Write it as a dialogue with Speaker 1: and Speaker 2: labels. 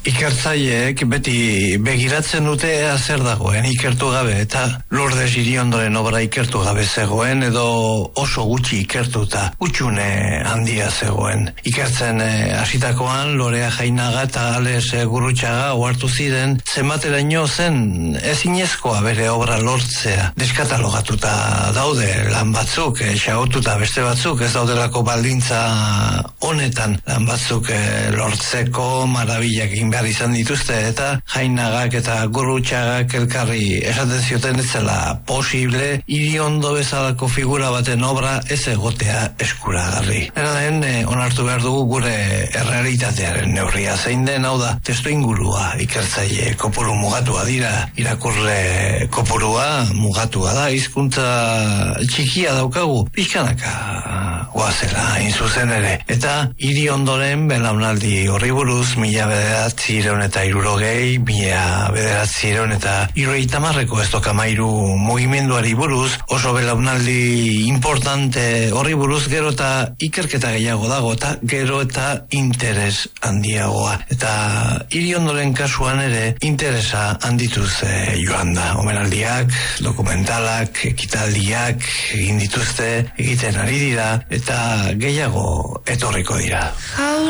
Speaker 1: Ikertzaileek beti begiratzen dute ea zer dagoen ikertu gabe, eta Lourdes Iriondoren obra ikertu gabe zegoen edo oso gutxi ikertuta utxune handia zegoen. Ikertzen hasitakoan Lorea Jainaga eta Ales Gurrutxaga ohartu ziren zenbateraino zen ezinezkoa bere obra lortzea. Deskatalogatuta daude lan batzuk, xagotuta beste batzuk ez daudelako baldintza honetan lan batzuk lortzeko marabillak egin behar izan dituzte, eta Jainagak eta Gurrutxagak elkarri esaten zioten ez zela posible Iriondo bezalako figura baten obra ez egotea eskuragarri. Era den onartu behar dugu gure errealitatearen neurria zein den, hau da, testu ingurua ikertzaile kopuru mugatua dira, irakurle kopurua mugatua da, hizkuntza txikia daukagu, pixkanaka goazela hain zuzen ere, eta Iriondoren belaunaldi horri buruz 1960 1970 ez tokamairu mugimenduari buruz, oso belaunaldi importante horri buruz gero eta ikerketa gehiago dago eta gero eta interes handiagoa, eta Iriondoren kasuan ere interesa handituz joan da. Omenaldiak, dokumentalak, ekitaldiak egin dituzte, egiten ari dira eta gehiago etorriko dira.